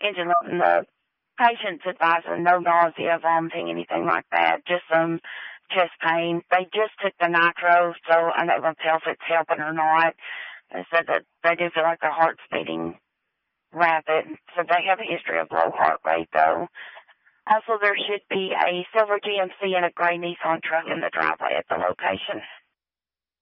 engine low, and the patient's advising no nausea, vomiting, anything like that, just some chest pain. They just took the nitro, so I'm not going to tell if it's helping or not. They said that they do feel like their heart's beating rapid, so they have a history of low heart rate, though. Also, there should be a silver GMC and a gray Nissan truck in the driveway at the location.